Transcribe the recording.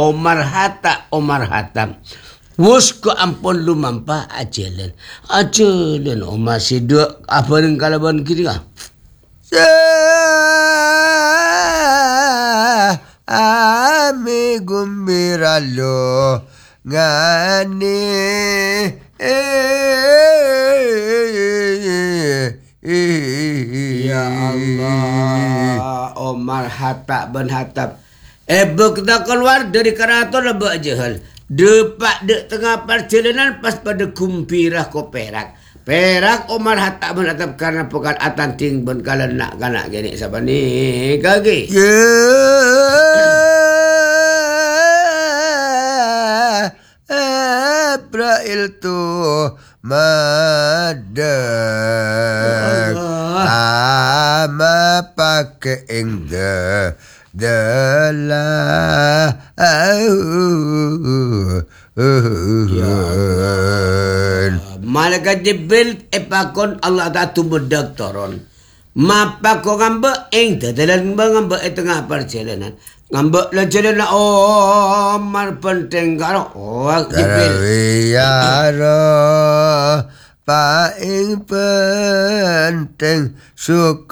Omar Hatta. Wus ko ampun lumampah ajalan. Omar si dua apa dengan kalaban kita? Ami gumbiralo ngani Ya Allah, Omar Hatta bin Hatab. Kita keluar dari keraton lebak jahal. Depak dek tengah perjalanan pas pada kumpirah ko Perak. Perak Omar Hatta bin Hatab karena pekan atanting ben kala nak kanak gini siapa ni kaki. April tu madak ama pakai ingda dalah Malaikat Jibril epakon Allah tak tumbedak toron. Mapa ko ngambek ing dadalan ngambek tengah perjalanan. Ngambek la jalan Omar penting karo Jibril. Karawiara paing penting